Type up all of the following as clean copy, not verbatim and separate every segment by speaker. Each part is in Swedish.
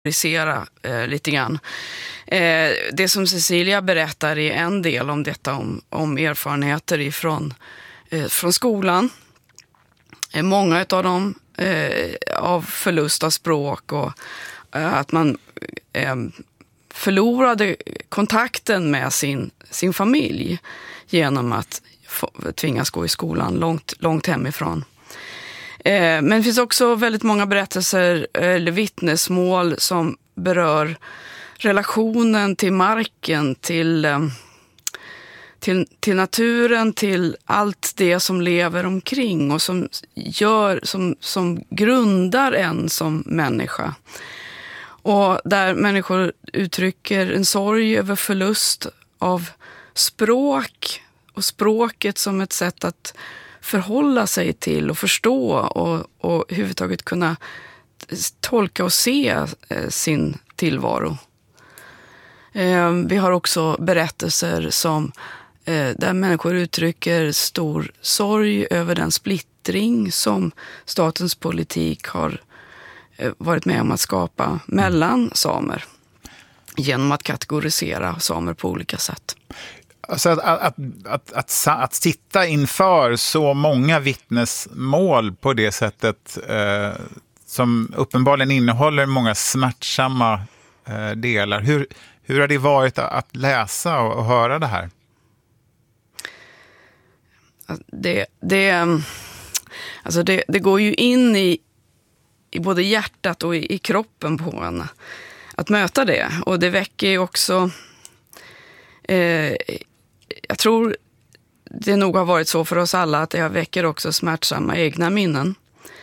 Speaker 1: lite grann. Det som Cecilia berättar är en del om detta, om erfarenheter från skolan. Många av dem av förlust av språk och att man förlorade kontakten med sin familj genom att tvingas gå i skolan långt hemifrån. Men det finns också väldigt många berättelser eller vittnesmål som berör relationen till marken, till naturen, till allt det som lever omkring och som grundar en som människa. Och där människor uttrycker en sorg över förlust av språk och språket som ett sätt att förhålla sig till och förstå och överhuvudtaget kunna tolka och se sin tillvaro. Vi har också berättelser där människor uttrycker stor sorg över den splittring som statens politik har varit med om att skapa mellan samer genom att kategorisera samer på olika sätt.
Speaker 2: Alltså att sitta inför så många vittnesmål på det sättet som uppenbarligen innehåller många smärtsamma delar. Hur har det varit att läsa och höra det här?
Speaker 1: Det går ju in i både hjärtat och i kroppen på en att möta det. Och det väcker ju också... jag tror det nog har varit så för oss alla att det väcker också smärtsamma egna minnen.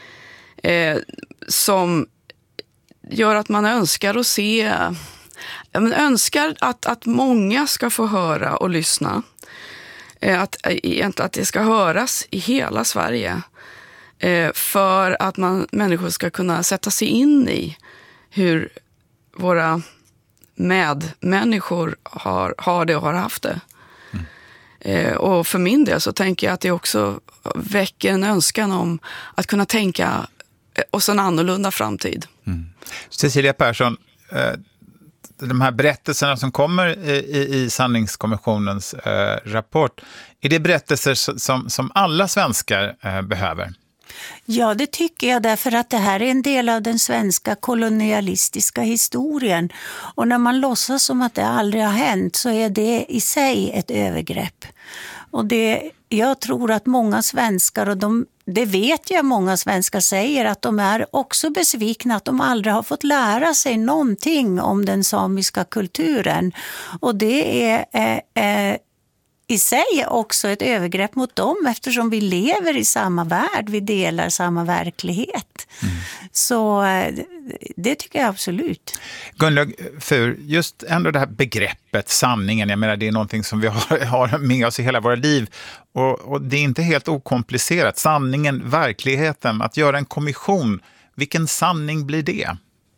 Speaker 1: Som gör att man önskar att se... Man önskar att många ska få höra och lyssna. Att det ska höras i hela Sverige. För att människor ska kunna sätta sig in i hur våra medmänniskor har det och har haft det. Och för min del så tänker jag att det också väcker en önskan om att kunna tänka oss en annorlunda framtid.
Speaker 2: Cecilia Persson, de här berättelserna som kommer i sanningskommissionens rapport, är det berättelser som alla svenskar behöver?
Speaker 3: Ja, det tycker jag, därför att det här är en del av den svenska kolonialistiska historien. Och när man låtsas som att det aldrig har hänt så är det i sig ett övergrepp. Och jag tror att många svenskar, och det vet jag många svenskar säger, att de är också besvikna att de aldrig har fått lära sig någonting om den samiska kulturen. Och det är i sig också ett övergrepp mot dem, eftersom vi lever i samma värld, vi delar samma verklighet. Så det tycker jag absolut.
Speaker 2: Gunnlaug Fur, just ändå det här begreppet sanningen, jag menar det är någonting som vi har med oss i hela våra liv och det är inte helt okomplicerat. Sanningen, verkligheten, att göra en kommission, vilken sanning blir det?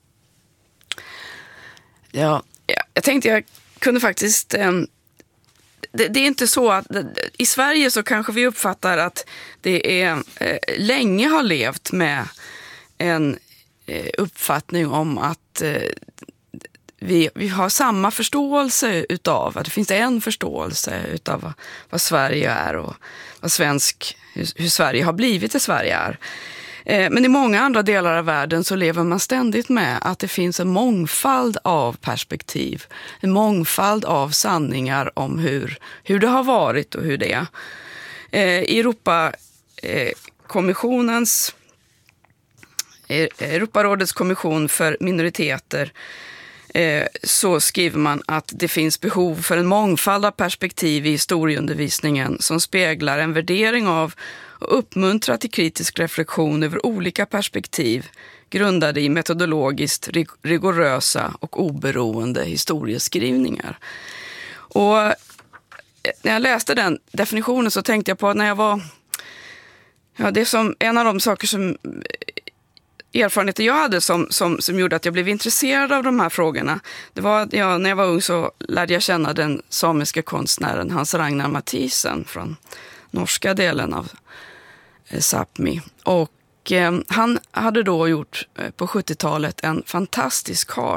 Speaker 1: Ja, jag tänkte jag kunde faktiskt... Det är inte så att i Sverige så kanske vi uppfattar att det är länge har levt med en uppfattning om att vi har samma förståelse utav att det finns en förståelse utav vad Sverige är och hur Sverige har blivit det Sverige är. Men i många andra delar av världen så lever man ständigt med att det finns en mångfald av perspektiv, en mångfald av sanningar om hur det har varit och hur det är. Europarådets kommission för minoriteter så skriver man att det finns behov för en mångfald av perspektiv i historieundervisningen som speglar en värdering av och uppmuntrar till kritisk reflektion över olika perspektiv grundade i metodologiskt rigorösa och oberoende historieskrivningar. Och när jag läste den definitionen så tänkte jag på att när jag var... Ja, det är som en av de saker som... erfarenheter jag hade som gjorde att jag blev intresserad av de här frågorna. Det var att när jag var ung så lärde jag känna den samiska konstnären Hans Ragnar Mathisen från norska delen av Sápmi. Och han hade då gjort på 70-talet en fantastisk karta